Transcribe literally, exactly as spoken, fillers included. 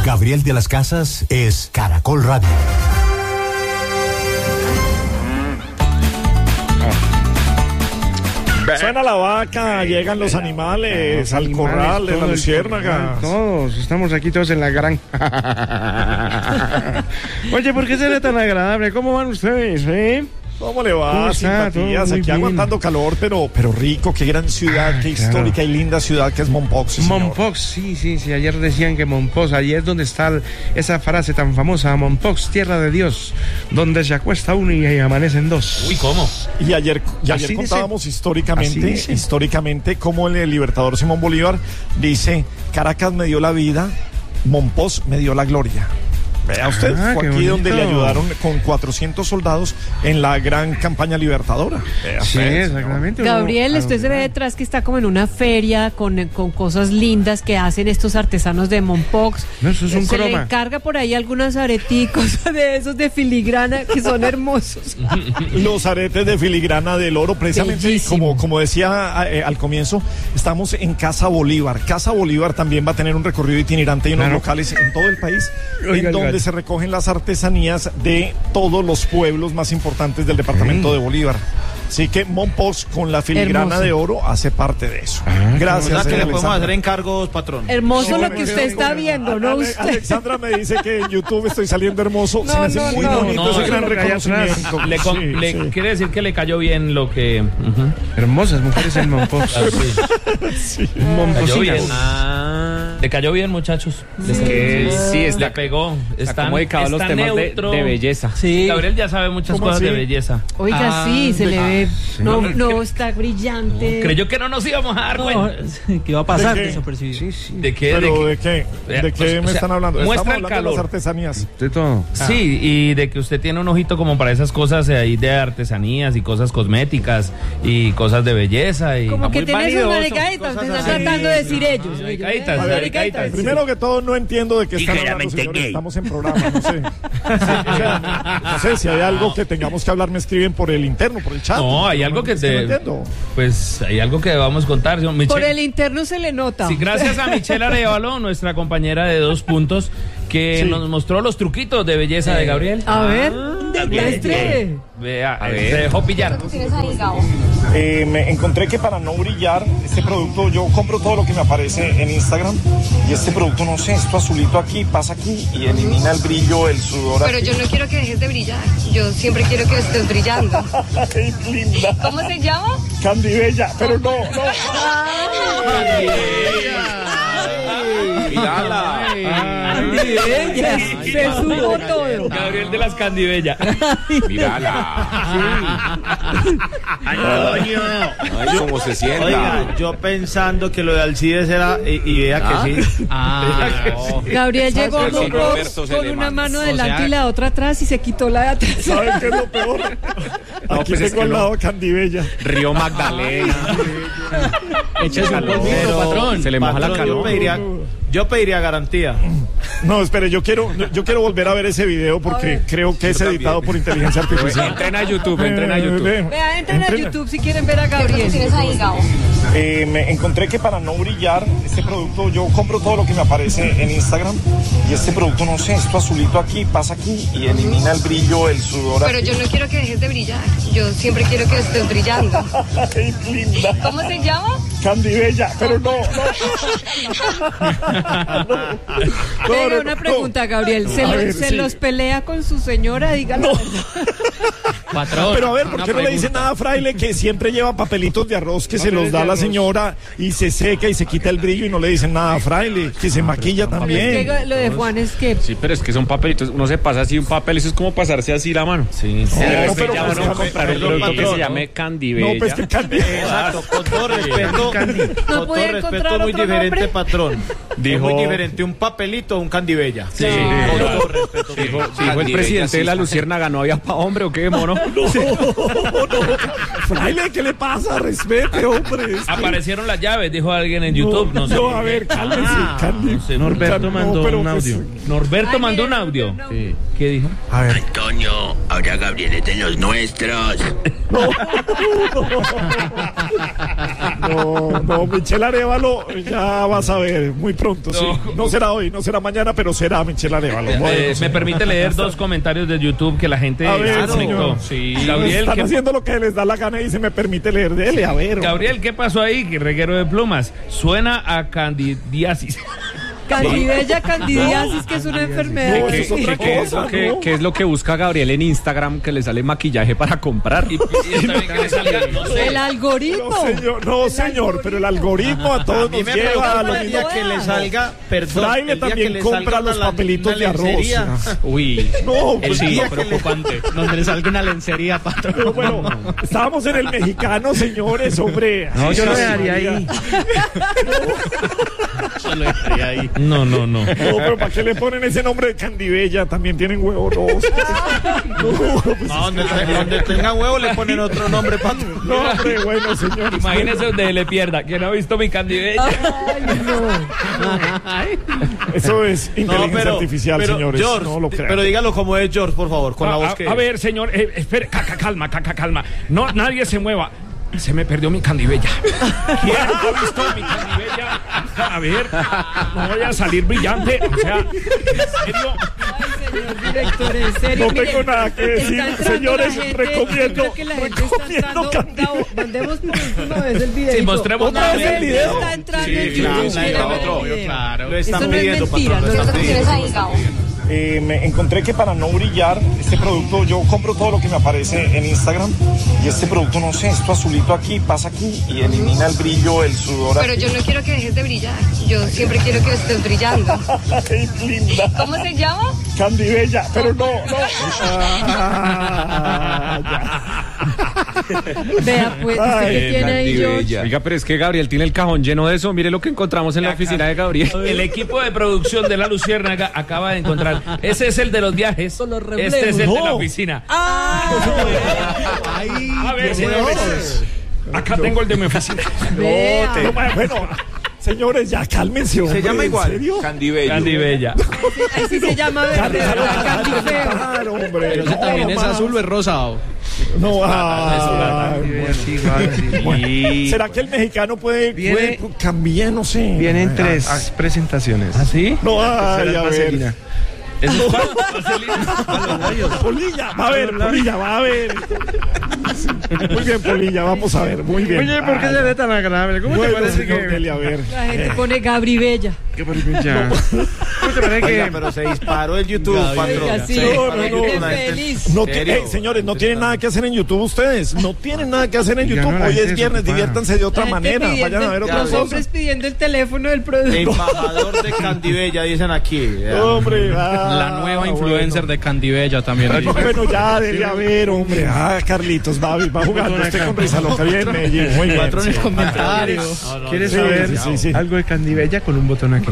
Gabriel de las Casas es Caracol Radio. Suena la vaca, llegan los animales los al animales, corral de la luciérnaga. Todos, estamos aquí todos en la granja. Oye, ¿por qué será tan agradable? ¿Cómo van ustedes, eh? ¿Cómo le va? Simpatías, aquí bien. Aguantando calor, pero, pero rico. Qué gran ciudad, ah, qué claro. histórica y linda ciudad que es Mompox. Sí, Mompox, sí, sí, sí. Ayer decían que Mompox, allí es donde está esa frase tan famosa, Mompox, tierra de Dios, donde se acuesta uno y amanecen dos. Uy, ¿cómo? Y ayer, y ayer contábamos dice. históricamente, históricamente cómo el libertador Simón Bolívar dice: Caracas me dio la vida, Mompox me dio la gloria. Vea usted, ah, fue aquí bonito. Donde le ayudaron con cuatrocientos soldados en la gran campaña libertadora. Vea sí, usted, exactamente. Gabriel, usted se ve detrás que está como en una feria con, con cosas lindas que hacen estos artesanos de Mompox. No, eso es un se croma. Le encarga por ahí algunos areticos de esos de filigrana que son hermosos. Los aretes de filigrana del oro, precisamente como, como decía eh, al comienzo, estamos en Casa Bolívar. Casa Bolívar también va a tener un recorrido itinerante y unos claro. locales en todo el país. Oiga, en donde se recogen las artesanías de todos los pueblos más importantes del departamento sí. de Bolívar. Así que Mompox con la filigrana Hermoso. de oro hace parte de eso. Ah, gracias. Que le podemos hacer encargos, patrón. Hermoso no, lo que usted está viendo, ¿no? Ale, usted. Alexandra me dice que en YouTube estoy saliendo hermoso. No, se me hace no, muy no, bonito no, ese no, gran no, reconocimiento. Le, con, sí, le sí. quiere decir que le cayó bien lo que... Uh-huh. Hermosas mujeres en Mompox. Claro, sí. sí. Cayó bien. Ah, le cayó bien, muchachos. Es que sí, es le pegó. Está muy dedicado a los temas de, de belleza. Sí. Gabriel ya sabe muchas cosas así? de belleza. Oiga, ah, sí, se le ve... Sí. No, no, está brillante. No, creyó que no nos íbamos a dar cuenta. No, ¿qué iba a pasar? ¿De qué? Desapercibido. Sí, sí. ¿De qué? ¿Pero ¿De qué? ¿De qué, ¿De qué pues, me o sea, están hablando? Muestra Estamos el calor. De las artesanías. De todo. Ah. Sí, y de que usted tiene un ojito como para esas cosas ahí de artesanías y cosas cosméticas y cosas de belleza. Y como que tiene sus maricaditas, te están tratando de decir ellos. Maricaditas, a ver, maricaditas. Primero que todo, no entiendo de qué están hablando, señores. Estamos en programa, no sé. Sí, o sea, no sé, si hay algo que tengamos que hablar, me escriben por el interno, por el chat. No, hay algo que te... No pues hay algo que vamos a contar. Michelle, por el interno se le nota. Sí, gracias a Michelle Arevalo, nuestra compañera de Dos Puntos, que sí. nos mostró los truquitos de belleza eh, de Gabriel. A ver, demuestre. Vea, a ver. Se dejó pillar. Eh, me encontré que para no brillar, este producto, yo compro todo lo que me aparece en Instagram y este producto, no sé, esto azulito aquí, pasa aquí y elimina el brillo, el sudor. Pero aquí. Yo no quiero que dejes de brillar, yo siempre quiero que estés brillando. ¡Ay, linda! ¿Cómo se llama? Candibella, pero no, no. ¡Mírala! Candibella, se subo todo. Gabriel de las Candibella. Mírala. ¡Ay, Ay, cómo se sienta! Oiga, yo pensando que lo de Alcides era, y, y vea que ¿Ah? sí. Ah, no. Gabriel llegó a Mompox con una mano adelante o sea, y la otra atrás y se quitó la de atrás. ¿Saben qué es lo peor? No, Aquí pues tengo es que al no. lado Candibella. Río Magdalena. Échese un polvito, patrón. Se le moja patrón, la calor. Yo pediría, yo pediría garantía. No, espere, yo quiero, yo quiero volver a ver ese video porque creo que es editado por inteligencia artificial. Entren a YouTube, entren a YouTube. Eh, Vea, entren a YouTube si quieren ver a Gabriel. ¿Qué tienes ahí, Gabo? Eh, me encontré que para no brillar, este producto, yo compro todo lo que me aparece en Instagram y este producto, no sé, esto azulito aquí, pasa aquí y elimina el brillo, el sudor. Pero aquí. yo no quiero que dejes de brillar, yo siempre quiero que estés brillando. ¡Ay, linda! ¿Cómo se llama? Candibella, pero no, no. no, no, no una pregunta, Gabriel, ¿se, lo, ver, ¿se sí. los pelea con su señora? Dígalo. No. Patrón, pero a ver, ¿por qué no pregunta. le dice nada a Fraile que siempre lleva papelitos de arroz que no se los da a la señora y se seca y se quita el brillo y no le dicen nada a Fraile, que se maquilla también? Es que lo de Juan es que... Sí, pero es que son papelitos, uno se pasa así un papel, eso es como pasarse así la mano. Sí, sí. No, no, pero ya van a comprar un producto que se llame Candibella. No, pues que Candibella. Exacto, con todo respeto, no con todo respeto, muy diferente, nombre? Patrón. Dijo, es muy diferente un papelito o un Candibella. Sí, sí. Con todo todo respeto. Dijo, dijo el presidente sí, de la Luciérnaga, ¿no había pa' hombre o qué, mono? No, sí. no. Fraile, ¿qué le pasa? Respete, hombre. Este... Aparecieron las llaves, dijo alguien en YouTube. No, no, sé. no a ver, cálmese, ah, no sé, Norberto mandó no, un pues, audio. Norberto Ay, mandó un audio. Sí. ¿Qué dijo? A ver. Antonio, ahora Gabriel es de los nuestros. No, no, Michelle Arévalo, ya vas a ver, muy pronto, sí. No será hoy, no será mañana, pero será Michelle Arévalo. Eh, Bueno, eh, sí. me permite leer dos comentarios de YouTube que la gente A ver, conectó. señor. Sí. Gabriel, Gabriel, están ¿qué, haciendo lo que les da la gana y se me permite leer. Dele, a ver. Gabriel, ¿qué pasó ahí? Que reguero de plumas. Suena a candidiasis. Candibella, candidiasis, que es una enfermedad. No, que- eso es otra ¿Qué es, cosa, lo que, ¿no? qué es lo que busca Gabriel en Instagram? Que le sale maquillaje para comprar. Y, y está bien que le salga, no sé. El algoritmo. No, señor, no, señor, pero el algoritmo a todos nos lleva a lo el mismo. día que le salga, perdón, Fraile el día también que le compra salga los una- papelitos una de arroz. lencería. Uy, No, El pues sí, día que le- preocupante. donde le salga una lencería, patrón. pero bueno, estábamos en el mexicano, señores, hombre. No, yo lo Ay, dejaría María. ahí. Yo lo dejaría ahí. No, no, no. No, pero ¿para qué le ponen ese nombre de Candibella? También tienen huevo, no. No, pues, No, donde, donde tenga huevo le ponen otro nombre, patrón. no, hombre, bueno, señor. Imagínese donde le pierda. ¿Quién ha visto mi candibella? Eso es inteligencia pero- artificial, pero, señores. George, no lo di- crean. pero dígalo como es, George, por favor, con la voz a, que a ver, señor, eh, espere, caca, calma, caca, calma. No, nadie se mueva. Se me perdió mi candibella. ¿Quién ha visto mi candibella? A ver, no voy a salir brillante. O sea, ¿en serio? Ay, señor director, en serio. No mire, tengo nada que está decir, entrando señores, la gente, recomiendo- yo creo que la gente está recomiendo entrando. Candibella. Gabo, mandemos por última vez el video. Sí, mostremos ¿Otra una vez el vez. video? Está entrando Sí, en claro, YouTube, claro, mira, otro, el video. claro. Lo Eso están no es pidiendo, mentira, patrón, lo lo están están ¿Tienes pidiendo. ahí, Gabo? Eh, me encontré que para no brillar, este producto, yo compro todo lo que me aparece en Instagram y este producto, no sé, esto azulito aquí, pasa aquí y elimina el brillo, el sudor. Pero yo no quiero que dejes de brillar. Yo siempre quiero que estés brillando. ¡Qué linda! ¿Cómo se llama? Candibella, pero no, no. Ah, Vea, pues, ¿usted Ay, qué tiene ahí, George? Oiga, pero es que Gabriel tiene el cajón lleno de eso. Mire lo que encontramos en la oficina de Gabriel. El equipo de producción de La Luciérnaga acaba de encontrar. Ese es el de los viajes. Este es el de la No. oficina. Ah, A ver, señores. Acá tengo el de mi oficina. vea. no, bueno, señores, ya cálmense, hombre. llama igual. ¿En serio? Candibella. Ahí sí se llama verde, ¿verdad? Candifeo. Claro, hombre. Pero ese No, también es más. azul o es rosado. No, ah, Sí, igual, sí. ¿será que el mexicano puede, Viene- puede cambiar? No sé. Vienen tres presentaciones. ¿Ah, sí? No, ay, Tercera a es ver. vaselina. ¿Eso es cuál? Vaselina. Polilla, va a ver, Polilla, va a ver. Muy bien, Polilla, vamos a ver, muy bien. Oye, ¿por qué se ve tan agradable? ¿Cómo te Bueno, parece señor que...? Deli, a ver. La gente pone Gabri Bella. ¿Qué ya? ¿Cómo te parece Oiga, que...? pero se disparó el YouTube, patrón. Oiga, sí, Se no, disparó no, el no, YouTube, qué la gente- feliz. No ¿En ti- serio? eh, señores, no tienen nada que hacer en YouTube ustedes. No tienen nada que hacer en Ya YouTube. no, la Hoy gente es viernes, desocupada. diviértanse de otra La gente manera. pidiendo- Vayan a ver otra Los cosa. hombres pidiendo el teléfono del producto. Embajador de Candibella, dicen aquí. Hombre, ah, La nueva influencer de Candibella también. Bueno, bueno, ya, dele a ver, hombre. Ah, Carlitos, va, va jugando usted con Risa Loca. Bien, Medellín, muy bien. Patrón, sí. el comentario. ¿Quieres Sí, saber sí, sí, sí. algo de Candibella con un botón aquí?